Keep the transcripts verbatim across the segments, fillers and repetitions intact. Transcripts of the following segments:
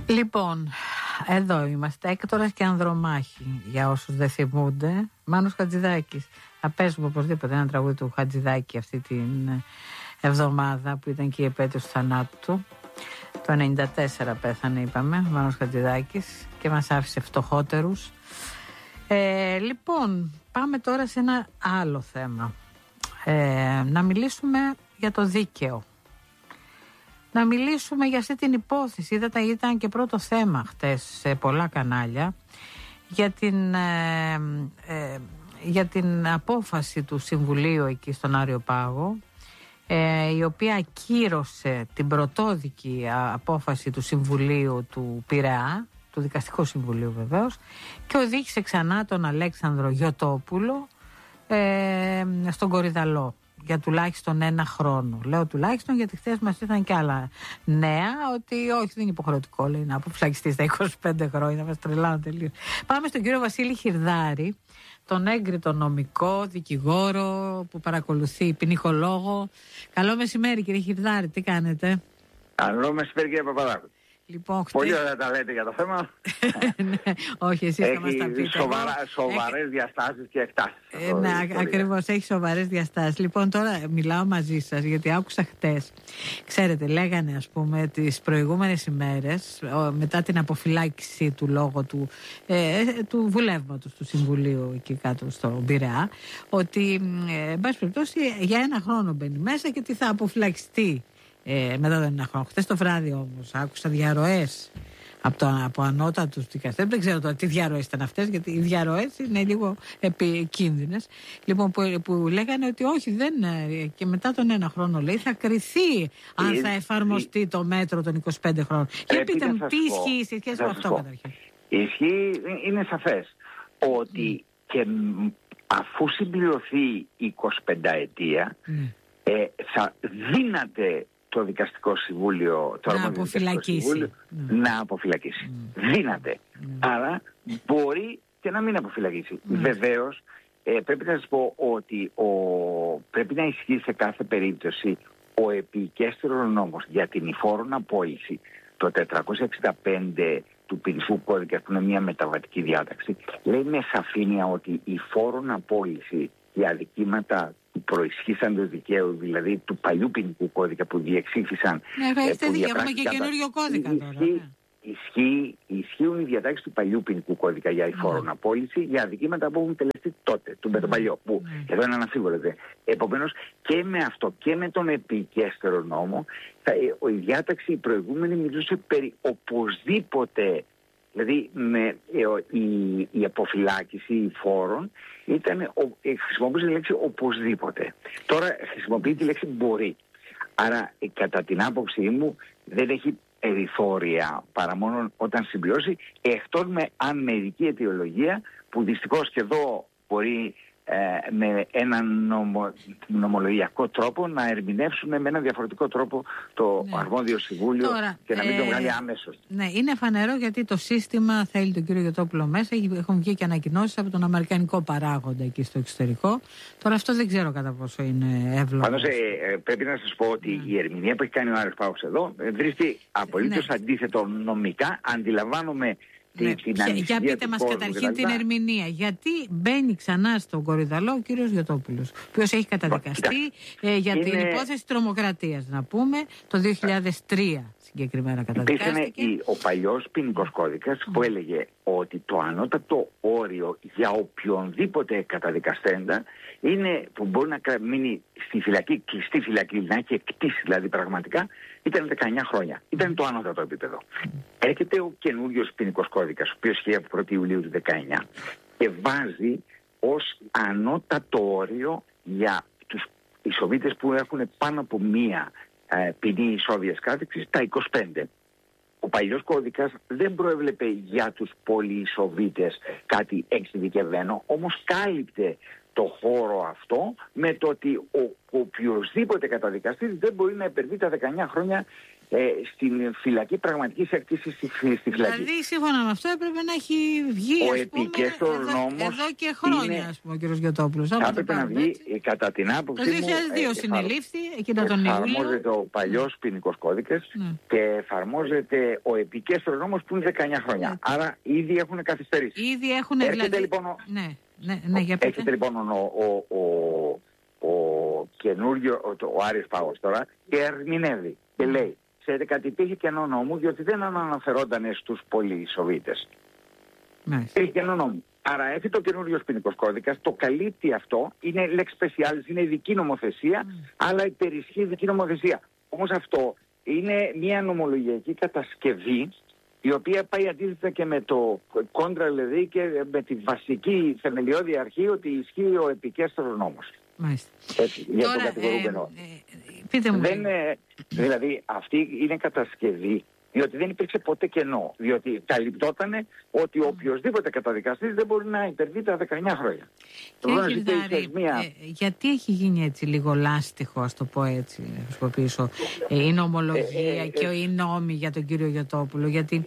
Λοιπόν, εδώ είμαστε, Έκτορας και Ανδρομάχη, για όσους δεν θυμούνται. Μάνος Χατζηδάκης. Θα παίζουμε οπωσδήποτε ένα τραγούδι του Χατζηδάκη αυτή την εβδομάδα που ήταν και η επέτειος του θανάτου του. Το ενενήντα τέσσερα πέθανε, είπαμε, ο Μάνος Χατζηδάκης, και μας άφησε φτωχότερους. Ε, λοιπόν, πάμε τώρα σε ένα άλλο θέμα. Ε, να μιλήσουμε για το δίκαιο. Να μιλήσουμε για αυτή την υπόθεση. Είδατε, ήταν και πρώτο θέμα χτες σε πολλά κανάλια για την, ε, ε, για την απόφαση του Συμβουλίου εκεί στον Άριο Πάγο, ε, η οποία ακύρωσε την πρωτόδικη απόφαση του Συμβουλίου του Πειραιά, του Δικαστικού Συμβουλίου βεβαίως, και οδήγησε ξανά τον Αλέξανδρο Γιωτόπουλο ε, στον Κορυδαλό για τουλάχιστον ένα χρόνο. Λέω τουλάχιστον γιατί χθες μας ήρθαν και άλλα νέα ότι όχι, δεν είναι υποχρεωτικό, λέει, να αποφυλακιστεί στα είκοσι πέντε χρόνια. Μας τρελάνε τελείως. Πάμε στον κύριο Βασίλη Χιρδάρη, τον έγκριτο νομικό, δικηγόρο που παρακολουθεί, ποινικολόγο. Καλό μεσημέρι, κύριε Χιρδάρη, τι κάνετε? Καλό μεσημέρι, κύριε Παπαδάκου. Λοιπόν, χτες... Πολύ ωραία τα λέτε για το θέμα. Ναι, όχι, εσείς θα μας τα πείτε. Έχει σοβαρά, σοβαρές έχει... διαστάσεις και εκτάσεις. Ε, ναι, ακριβώς, έχει σοβαρές διαστάσεις. Λοιπόν, τώρα μιλάω μαζί σας γιατί άκουσα χτες. Ξέρετε, λέγανε, ας πούμε, τις προηγούμενες ημέρες, μετά την αποφυλάκηση του λόγω του, ε, του βουλεύματος του Συμβουλίου εκεί κάτω στο Πειραιά, ότι, ε, εν πάση περιπτώσει, για ένα χρόνο μπαίνει μέσα και ότι θα αποφυλακιστεί. Ε, μετά το ένα χρόνο. Χθες το βράδυ όμως άκουσα διαρροές από, το, από ανώτατους δικαστές. Δεν ξέρω τώρα τι διαρροές ήταν αυτές, γιατί οι διαρροές είναι λίγο επικίνδυνες. Λοιπόν, που, που λέγανε ότι όχι, δεν, και μετά τον ένα χρόνο, λέει, θα κριθεί αν θα εφαρμοστεί το μέτρο των είκοσι πέντε χρόνων. Για πείτε μου, τι ισχύει σε σχέση με αυτό καταρχήν? Ισχύει, είναι σαφές ότι mm. και αφού συμπληρωθεί η εικοσιπενταετία mm. ε, θα δύναται το δικαστικό συμβούλιο, το να αποφυλακίσει. Συμβούλιο, mm. να αποφυλακίσει. Mm. Δύναται. Mm. Άρα μπορεί και να μην αποφυλακίσει. Mm. Βεβαίως, ε, πρέπει να σας πω ότι ο, πρέπει να ισχύει σε κάθε περίπτωση ο επικέστερος νόμος για την υφόρον απόλυση, το τετρακόσια εξήντα πέντε του ποινικού κώδικα, που είναι μια μεταβατική διάταξη, λέει με σαφήνεια ότι η φόρον απόλυση για αδικήματα του προϊσχύσαντος δικαίου, δηλαδή του παλιού ποινικού κώδικα που διεξήχθησαν. Ναι, έχετε δίκιο, έχουμε και καινούριο κώδικα τώρα. Ισχύει, ισχύει, ισχύουν οι διατάξεις του παλιού ποινικού κώδικα για υφόρον mm. απόλυση για αδικήματα που έχουν τελεστεί τότε, του με τον παλιό, που mm. εδώ είναι αναμφίβολο. Επομένως, και με αυτό και με τον επικέστερο νόμο, θα, η διάταξη η προηγούμενη μιλούσε περί οπωσδήποτε. Δηλαδή με, ε, η, η αποφυλάκηση φόρων ήταν, ο, ε, χρησιμοποιούσε τη λέξη οπωσδήποτε. Τώρα χρησιμοποιεί τη λέξη μπορεί. Άρα ε, κατά την άποψή μου δεν έχει περιθώρια παρά μόνο όταν συμπληρώσει, εκτός με αν με ειδική αιτιολογία, που δυστυχώς και εδώ μπορεί ε, με έναν νομο, νομολογιακό τρόπο να ερμηνεύσουν με έναν διαφορετικό τρόπο το ναι. αρμόδιο συμβούλιο. Τώρα, και να μην ε, το βγάλει άμεσος. Ναι, είναι φανερό γιατί το σύστημα θέλει τον κύριο Γιωτόπουλο μέσα. Έχουν βγει και ανακοινώσεις από τον αμερικανικό παράγοντα εκεί στο εξωτερικό. Τώρα αυτό δεν ξέρω κατά πόσο είναι εύλογο. Πάντως ε, ε, πρέπει να σας πω ότι ναι. η ερμηνεία που έχει κάνει ο Άρης Πάγος εδώ ε, βρίσκει απολύτως ναι. αντίθετο νομικά. Αντιλαμβάνομαι. Ναι. Για πείτε μας καταρχήν την ερμηνεία. Γιατί μπαίνει ξανά στον Κορυδαλό ο κύριος Γιωτόπουλος, ο οποίος έχει καταδικαστεί ε, για είναι... την υπόθεση τρομοκρατίας, να πούμε, το δύο χιλιάδες τρία συγκεκριμένα καταδικάστηκε. Υπήρχε ο παλιός ποινικός κώδικας mm. που έλεγε ότι το ανώτατο όριο για οποιονδήποτε καταδικαστέντα είναι που μπορεί να μείνει στη φυλακή, κλειστή φυλακή, να έχει εκτίσει δηλαδή πραγματικά, ήταν δεκαεννιά χρόνια. Ήταν το ανώτατο επίπεδο. Mm. Έρχεται ο καινούριος ποινικός κώδικας, ο οποίος ισχύει από πρώτη Ιουλίου του δεκαεννιά και βάζει ως ανώτατο όριο για τους ισοβίτες που έχουν πάνω από μία ε, ποινή ισόβιας κάθεξης τα είκοσι πέντε. Ο παλιός κώδικας δεν προέβλεπε για τους πολυισοβίτες κάτι εξειδικευμένο, όμως κάλυπτε το χώρο αυτό με το ότι ο οποιοσδήποτε καταδικαστής δεν μπορεί να υπερβεί τα δεκαεννιά χρόνια ε, στην φυλακή πραγματικής εκτίσης στη, στη φυλακή. Δηλαδή, σύμφωνα με αυτό, έπρεπε να έχει βγει, ο ας πούμε, εδώ, νόμος εδώ και χρόνια, είναι, ας πούμε, ο κ. Γιωτόπουλος. Θα έπρεπε να βγει, έτσι, κατά την άποψή μου... Το δύο χιλιάδες δύο συνελήφθη, εκείνο τον Ιούλιο. Εφαρμόζεται ο παλιός ποινικός κώδικας ναι. και εφαρμόζεται ο επικέστερος νόμος που είναι δεκαεννιά χρόνια. Ναι. Άρα ήδη έχουν καθυστερήσει. Ήδη έχουν, Έρχεται, δηλαδή... λοιπόν, ο... ναι, ναι, ναι, για Έρχεται λοιπόν ο, ο, ο, ο καινούριο, ο, ο Άρης Πάγος τώρα, και ερμηνεύει και λέει, ξέρετε κάτι, υπήρχε κενό νόμου, διότι δεν αναφερόταν στους πολυσοβίτες. Υπήρχε κενό νόμου. Άρα έρχεται το καινούριο ποινικός κώδικας, το καλύπτει αυτό, είναι lex specialis, είναι ειδική νομοθεσία, mm. αλλά υπερισχύει ειδική νομοθεσία. Όμως αυτό είναι μια νομολογιακή κατασκευή, η οποία πάει αντίθετα και με το κόντρα, δηλαδή, και με τη βασική θεμελιώδη αρχή ότι ισχύει ο επικέστερος νόμος. Μάλιστα. Έτσι, για Τώρα, τον κατηγορούμενο. Ε, ε, πείτε μου. Δεν, ε, δηλαδή αυτή είναι κατασκευή, διότι δεν υπήρξε ποτέ κενό. Διότι καλυπτότανε ότι οποιοδήποτε καταδικαστής δεν μπορεί να υπερβεί τα δεκαεννιά χρόνια. Κύριε Γιλντάρη, μια... ε, γιατί έχει γίνει έτσι λίγο λάστιχο, ας το πω έτσι, να χρησιμοποιήσω, ε, η νομολογία ε, ε, και οι νόμοι για τον κύριο Γιωτόπουλο? Γιατί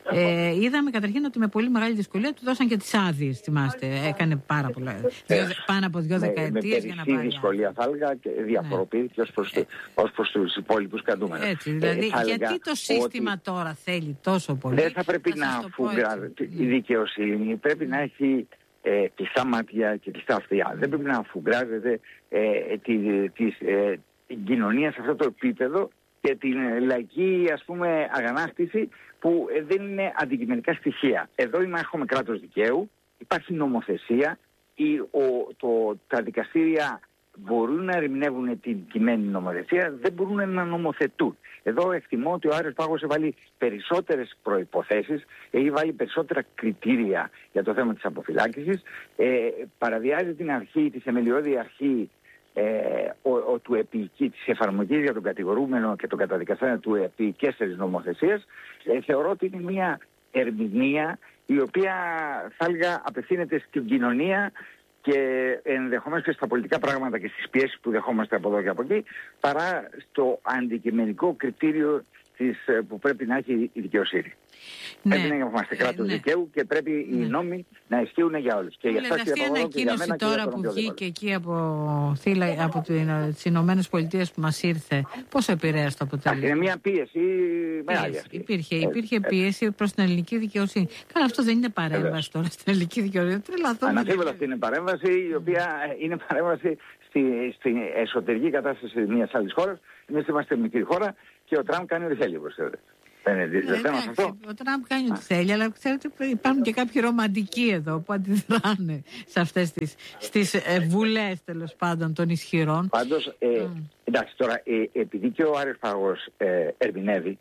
ε, είδαμε καταρχήν ότι με πολύ μεγάλη δυσκολία του δώσαν και τις άδειες, θυμάστε. Έκανε πάρα πολλά. Δύο, πάνω από δύο δεκαετίες για να πάρει. Με δυσκολία, θα έλεγα, και διαφοροποιήθηκε ως προς, ε, ως προς τους υπόλοιπους κρατούμενους. Έτσι, δηλαδή, ε, γιατί το σύστημα ότι τώρα θέλει τόσο πολύ? Δεν θα πρέπει να αφουγκράζεται. Η δικαιοσύνη πρέπει να έχει ε, κλειστά μάτια και κλειστά αυτιά. Δεν πρέπει να αφουγκράζεται ε, τη, τη, ε, την κοινωνία σε αυτό το επίπεδο και την λαϊκή, ας πούμε, αγανάκτηση που ε, δεν είναι αντικειμενικά στοιχεία. Εδώ έχουμε κράτος δικαίου, υπάρχει νομοθεσία, η, ο, το, τα δικαστήρια μπορούν να ερμηνεύουν την κειμένη νομοθεσία, δεν μπορούν να νομοθετούν. Εδώ εκτιμώ ότι ο Άρης Πάγος έβαλε περισσότερες προϋποθέσεις, έχει βάλει περισσότερα κριτήρια για το θέμα της αποφυλάκησης, ε, παραβιάζει την αρχή, τη θεμελιώδη αρχή ε, ο, ο, του επική, της εφαρμογής για τον κατηγορούμενο και τον καταδικαστή του επικέστερης νομοθεσίας. Ε, θεωρώ ότι είναι μια ερμηνεία η οποία, θα έλεγα, απευθύνεται στην κοινωνία και ενδεχομένως και στα πολιτικά πράγματα και στις πιέσεις που δεχόμαστε από εδώ και από εκεί, παρά στο αντικειμενικό κριτήριο της, που πρέπει να έχει η δικαιοσύνη. Ναι, πρέπει να είμαστε κράτος ναι. δικαίου και πρέπει ναι. οι νόμοι να ισχύουν για όλους. Και για αυτή η ανακοίνωση τώρα που βγήκε εκεί από, θύλα, από τις Ηνωμένες Πολιτείες που μας ήρθε, πώς επηρέασε το αποτέλεσμα? Είναι μια πίεση μεγάλη αυτή. Υπήρχε, υπήρχε πίεση προς την ελληνική δικαιοσύνη. Καλά, αυτό δεν είναι παρέμβαση τώρα στην ελληνική δικαιοσύνη. Αναφίβολα αυτή είναι παρέμβαση, η οποία είναι παρέμβαση στη, στην εσωτερική κατάσταση μιας άλλης χώρας. Εμείς είμαστε μικρή χώρα και ο Τραμπ κάνει ό,τι θέλει, προσθέτει. Δεν είναι ε, θέμα αυτό. Ο Τραμπ κάνει ό,τι θέλει, αλλά ξέρετε υπάρχουν και κάποιοι ρομαντικοί εδώ που αντιδράνε σε αυτές τις στις, ε, βουλές, τέλος πάντων, των ισχυρών. Πάντως, ε, mm. εντάξει τώρα, ε, επειδή και ο Άρης Πάγος ε, ερμηνεύει,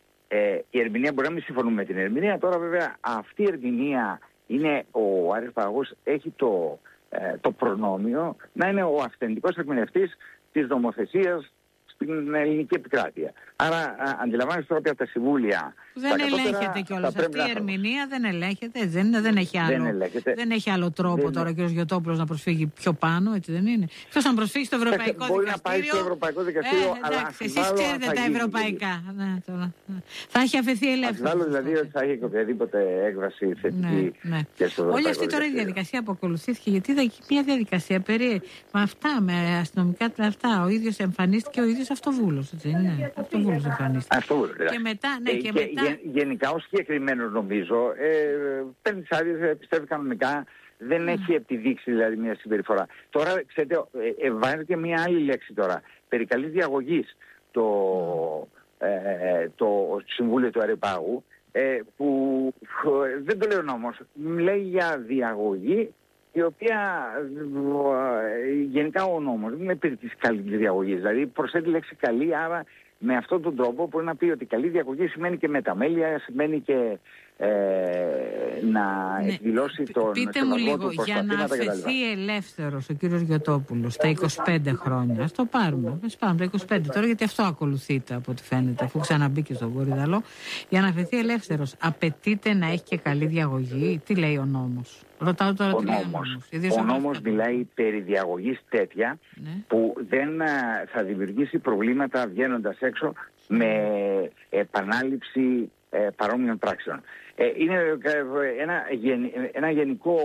ε, η ερμηνεία μπορεί να μην συμφωνούμε με την ερμηνεία. Τώρα βέβαια αυτή η ερμηνεία είναι, ο Άρης Πάγος έχει το, ε, το προνόμιο να είναι ο αυθεντικός ερμηνευτής της νομοθεσίας στην ελληνική επικράτεια. Άρα α, αντιλαμβάνεστε τώρα από τα συμβούλια. Δεν ελέγχεται κιόλας. Αυτή η ερμηνεία δεν ελέγχεται. Δεν, δεν, έχει, άλλο, δεν, δεν έχει άλλο τρόπο δεν τώρα ο κ. Γιωτόπουλος να προσφύγει πιο πάνω, έτσι δεν είναι? Ποιος να προσφύγει στο Ευρωπαϊκό Δικαστήριο? Μπορεί να πάει στο Ευρωπαϊκό Δικαστήριο, ε, αλλά εσείς ξέρετε τα ευρωπαϊκά. Ναι, τώρα. Θα έχει αφαιθεί ελεύθερο. Αμφιβάλλω δηλαδή ότι θα έχει οποιαδήποτε έκβαση θετική ναι, ναι. και στο Ευρωπαϊκό. Όλη αυτή τώρα η διαδικασία που ακολουθήθηκε, γιατί είδα εκεί μια διαδικασία περί με αυτά, με αστυνομικά αυτά. Ο ίδιος εμφανίστηκε ο ίδιος αυτοβούλος, έτσι δεν είναι? Αυτοβούλος εμφανίστηκε. Αυτοβούλος, και μετά, ναι, ε, και, και μετά... Γε, γενικά ο συγκεκριμένος νομίζω ε, παίρνει τις άδειες, πιστεύει κανονικά, δεν mm. έχει επιδείξει δηλαδή μια συμπεριφορά. Τώρα ξέρετε, ε, ε, βάζει και μια άλλη λέξη τώρα, περί καλής διαγωγής το, ε, το Συμβούλιο του Αρεπάγου, ε, που ε, δεν το λέει ο νόμος, λέει για διαγωγή, η οποία ε, γενικά ο νόμος δεν είναι περί της καλής διαγωγής, δηλαδή προσθέτει λέξη καλή, άρα με αυτόν τον τρόπο μπορεί να πει ότι καλή διαγωγή σημαίνει και μεταμέλεια, σημαίνει και ε, να ναι. εκδηλώσει τον Πείτε μου λίγο, για να αφαιθεί ελεύθερος ο κύριος Γιωτόπουλος στα είκοσι πέντε χρόνια, ας το πάρουμε, ας πάρουμε τα είκοσι πέντε τώρα, γιατί αυτό ακολουθείται από ό,τι φαίνεται, αφού ξαναμπήκε στον Κορυδαλό, για να αφαιθεί ελεύθερος απαιτείται να έχει και καλή διαγωγή? Τι λέει ο νόμος? Ρωτάω τώρα ο τι λέει νόμος. ο νόμος. Ο νόμος μιλάει περί διαγωγής τέτοια ναι. που δεν α, θα δημιουργήσει προβλήματα βγαίνοντας έξω με επανάληψη ε, παρόμοιων πράξεων. Ε, είναι ένα, ένα γενικό,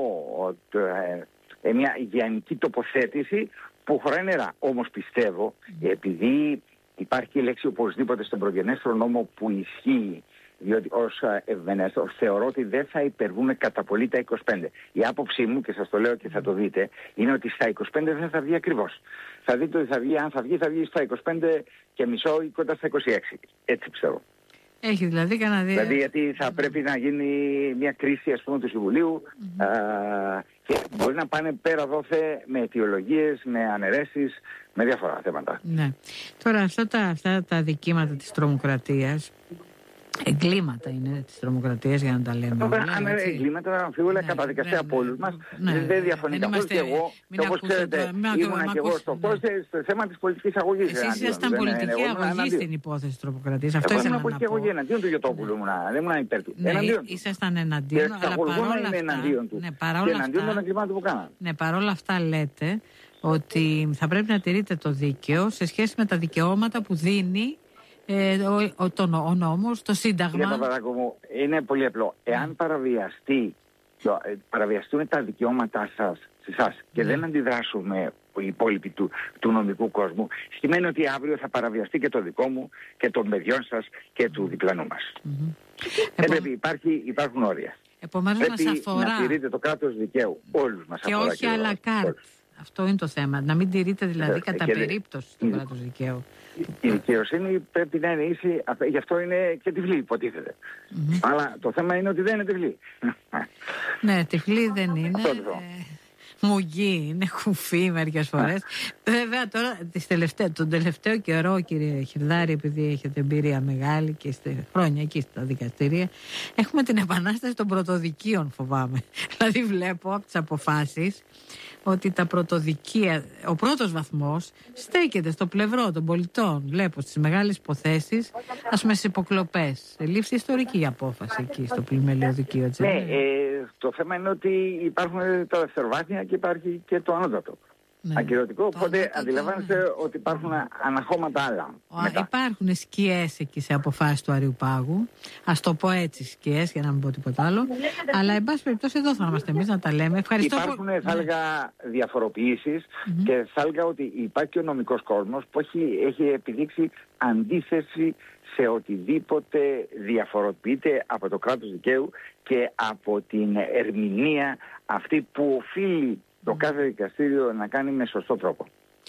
ε, μια γενική τοποθέτηση που χωράει νερά. Όμως πιστεύω, επειδή υπάρχει η λέξη οπωσδήποτε στον προγενέστερο νόμο που ισχύει, διότι ως ευμενέστερος θεωρώ ότι δεν θα υπερβούμε κατά πολύ τα είκοσι πέντε. Η άποψή μου, και σας το λέω και θα το δείτε, είναι ότι στα είκοσι πέντε δεν θα βγει ακριβώς. Θα δείτε ότι θα βγει, αν θα βγει, θα βγει στα είκοσι πέντε και μισό ή κοντά στα είκοσι έξι. Έτσι πιστεύω. Έχει δηλαδή κανένα δύο. Δηλαδή γιατί θα πρέπει να γίνει μια κρίση, ας πούμε, του Συμβουλίου mm-hmm. α, και μπορεί να πάνε πέρα δόθε με αιτιολογίες, με αναιρέσεις, με διάφορα θέματα. Ναι. Τώρα αυτά τα, αυτά τα δικήματα της τρομοκρατίας, εγκλήματα είναι της τρομοκρατίας, για να τα λέμε όλα. Αν είναι εγκλήματα, αμφίβολα, καταδικαστεί από όλους μας. Δεν διαφωνεί καθόλου και εγώ. Και όπως ξέρετε, ήμουν και εγώ στο κόστος, στο θέμα της πολιτικής αγωγής. Εσείς ήσασταν πολιτική αγωγή στην υπόθεση της τρομοκρατίας. Αυτό ήθελα να πω. Πολιτική αγωγή εναντίον του Γιωτόπουλου, δεν ήμουν υπέρ του. Ήσασταν εναντίον, αλλά παρόλα αυτά. Και εναντίον των εγκλημάτων που κάνανε. Ναι, παρόλα αυτά λέτε ότι θα πρέπει να τηρείτε το δίκαιο σε σχέση με τα δικαιώματα που δίνει Ε, ο, ο, το, ο νόμος, το Σύνταγμα. Κύριε Παπαδάκου μου, είναι πολύ απλό. Εάν παραβιαστεί, παραβιαστούν τα δικαιώματά σας σε εσάς και mm. δεν αντιδράσουμε οι υπόλοιποι του, του νομικού κόσμου, σημαίνει ότι αύριο θα παραβιαστεί και το δικό μου και των παιδιών σας και του διπλανού μας. Mm-hmm. Δεν Επο... πρέπει, υπάρχει, υπάρχουν όρια. Επομένως πρέπει μας αφορά. να τηρείτε το κράτος δικαίου. Όλους μας και αφορά. Όχι και όχι à la carte. Αυτό είναι το θέμα. Να μην τηρείτε δηλαδή κατά και περίπτωση το κράτος δικαίου. Η δικαιοσύνη πρέπει να είναι ίση, γι' αυτό είναι και τυφλή, υποτίθεται. Mm-hmm. Αλλά το θέμα είναι ότι δεν είναι τυφλή. Ναι, τυφλή δεν είναι. Ε, μουγγί, είναι κουφή μερικές φορές. Βέβαια τώρα, τον τελευταίο καιρό, κύριε Χιρδάρη, επειδή έχετε εμπειρία μεγάλη και είστε χρόνια εκεί στα δικαστήρια, έχουμε την επανάσταση των πρωτοδικείων, φοβάμαι. Δηλαδή βλέπω από τις αποφάσεις ότι τα πρωτοδικεία, ο πρώτος βαθμός στέκεται στο πλευρό των πολιτών. Βλέπω στις μεγάλες υποθέσεις, ας πούμε στις υποκλοπές. Ελήφθη ιστορική απόφαση εκεί στο πλημμελαίο δικείο. Ναι, ε, το θέμα είναι ότι υπάρχουν τα δευτεροβάθμια και υπάρχει και το ανώτατο. Ναι. Ακυρωτικό, οπότε αντιλαμβάνεστε ναι. ότι υπάρχουν αναχώματα άλλα. Ο, υπάρχουν σκιές εκεί σε αποφάσεις του Αριουπάγου. Ας το πω έτσι, σκιές, για να μην πω τίποτα άλλο. Αλλά, εν πάση περιπτώσει, εδώ θα είμαστε εμείς να τα λέμε. Ευχαριστώ. Υπάρχουν, που... θα έλεγα, διαφοροποιήσεις mm-hmm. και θα έλεγα ότι υπάρχει και ο νομικός κόσμος που έχει, έχει επιδείξει αντίθεση σε οτιδήποτε διαφοροποιείται από το κράτος δικαίου και από την ερμηνεία αυτή που οφείλει το κάθε δικαστήριο να κάνει με σωστό τρόπο.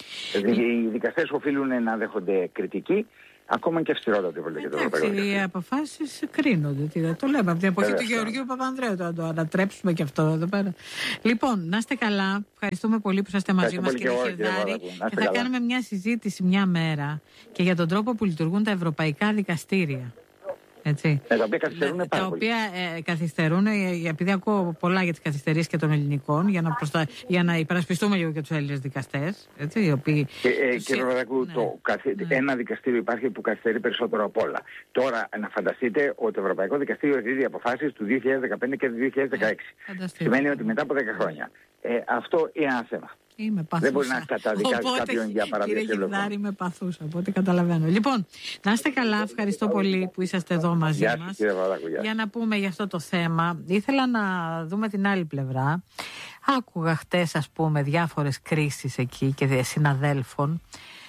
Οι δικαστές οφείλουν να δέχονται κριτική, ακόμα και αυστηρότατη. Εντάξει, οι αποφάσεις κρίνονται. Τι, το λέμε από την εποχή του Γεωργίου Παπανδρέου. Θα το ανατρέψουμε και αυτό εδώ πέρα. Λοιπόν, να είστε καλά. Ευχαριστούμε πολύ που είσαστε μαζί μας, κύριε Χιρδάρη. Και θα καλά. κάνουμε μια συζήτηση μια μέρα και για τον τρόπο που λειτουργούν τα ευρωπαϊκά δικαστήρια. Έτσι. Ε, τα οποία καθυστερούν πάρα Τα οποία ε, καθυστερούν, ε, επειδή ακούω πολλά για τις καθυστερήσεις και των ελληνικών, για να, προστα... για να υπερασπιστούμε λίγο και τους Έλληνες δικαστές. Έτσι, οι οποίοι... Και, ε, κύριε Παπαδάκου, ναι. το, καθι... ναι. ένα δικαστήριο υπάρχει που καθυστερεί περισσότερο από όλα. Τώρα, να φανταστείτε ότι το Ευρωπαϊκό Δικαστήριο εκδίδει αποφάσεις του δύο χιλιάδες δεκαπέντε και του δύο χιλιάδες δεκαέξι. Ε, Σημαίνει ότι μετά από δέκα χρόνια. Ε, αυτό είναι ένα θέμα. Είμαι παθούσα. Δεν μπορεί να καταδικάσει κάποιον για παραβίαση ελευθερών. Κύριε Χιρδάρη, είμαι παθούσα, οπότε καταλαβαίνω. Λοιπόν, να είστε καλά, ευχαριστώ πολύ που είσαστε εδώ μαζί γεια μας. Κύριε Βαδάκου, γεια. Για να πούμε για αυτό το θέμα. Ήθελα να δούμε την άλλη πλευρά. Άκουγα χτες, ας πούμε, διάφορες κρίσεις εκεί και συναδέλφων.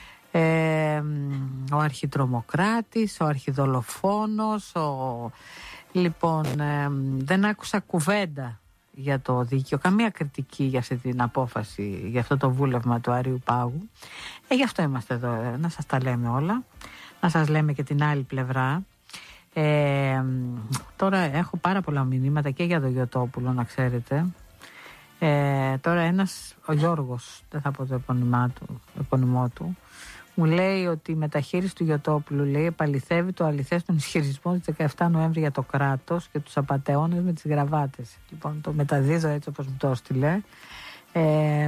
Ε, ο αρχιτρομοκράτης, ο αρχιδολοφόνος, ο... Λοιπόν, ε, δεν άκουσα κουβέντα για το δίκαιο, καμία κριτική για αυτή την απόφαση, για αυτό το βούλευμα του Άριου Πάγου. Ε, γι' αυτό είμαστε εδώ, ε, να σας τα λέμε όλα, να σας λέμε και την άλλη πλευρά. Ε, τώρα έχω πάρα πολλά μηνύματα και για τον Γιωτόπουλο, να ξέρετε. Ε, τώρα ένας, ο Γιώργος, δεν θα πω το επώνυμό του, επώνυμό του, μου λέει ότι η μεταχείριση του Γιωτόπουλου, λέει, επαληθεύει το αληθές των ισχυρισμών της δεκαεφτά Νοέμβρη για το κράτος και τους απατεώνες με τις γραβάτες. Λοιπόν, το μεταδίδω έτσι όπως μου το έστειλε. Ε,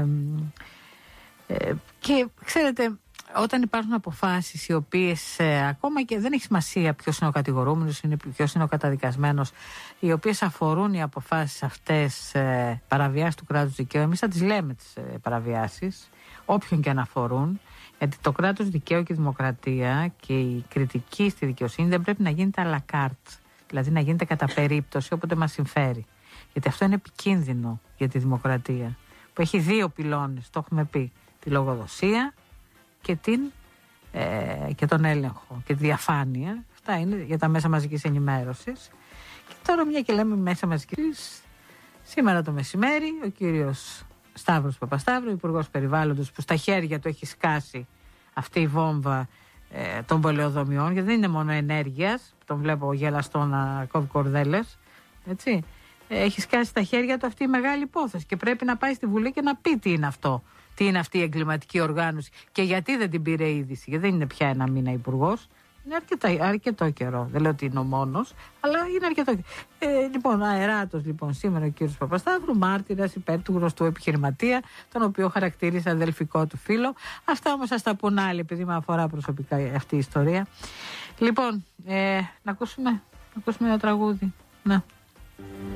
ε, και ξέρετε, όταν υπάρχουν αποφάσεις οι οποίες ε, ακόμα και δεν έχει σημασία ποιος είναι ο κατηγορούμενος, ποιος είναι ο καταδικασμένος, οι οποίες αφορούν οι αποφάσεις αυτές ε, παραβιάσεις του κράτους δικαίου, εμείς θα τις λέμε τις ε, παραβιάσεις, όποιον και αν αφορούν. Γιατί το κράτος δικαίου και η δημοκρατία και η κριτική στη δικαιοσύνη δεν πρέπει να γίνεται à la carte. Δηλαδή να γίνεται κατά περίπτωση όποτε μας συμφέρει. Γιατί αυτό είναι επικίνδυνο για τη δημοκρατία. Που έχει δύο πυλώνες, το έχουμε πει. Τη λογοδοσία και, την, ε, και τον έλεγχο και τη διαφάνεια. Αυτά είναι για τα μέσα μαζικής ενημέρωσης. Και τώρα μια και λέμε μέσα μαζικής, σήμερα το μεσημέρι ο κύριος Σταύρος Παπασταύρου, υπουργός περιβάλλοντος, που στα χέρια του έχει σκάσει αυτή η βόμβα ε, των πολεοδομιών, γιατί δεν είναι μόνο ενέργειας, τον βλέπω γελαστό να κόβει κορδέλες, έτσι. Έχει σκάσει στα χέρια του αυτή η μεγάλη υπόθεση και πρέπει να πάει στη Βουλή και να πει τι είναι αυτό, τι είναι αυτή η εγκληματική οργάνωση και γιατί δεν την πήρε είδηση, γιατί δεν είναι πια ένα μήνα υπουργός. Είναι αρκετά, αρκετό καιρό. Δεν λέω ότι είναι ο μόνος, αλλά είναι αρκετό καιρό. Ε, λοιπόν, αεράτος λοιπόν σήμερα ο κύριος Παπασταύρου, μάρτυρας υπέρ του γνωστού επιχειρηματία, τον οποίο χαρακτήρισε αδελφικό του φίλο. Αυτά όμως θα τα πούν άλλοι, επειδή με αφορά προσωπικά αυτή η ιστορία. Λοιπόν, ε, να ακούσουμε, να ακούσουμε ένα τραγούδι. Να.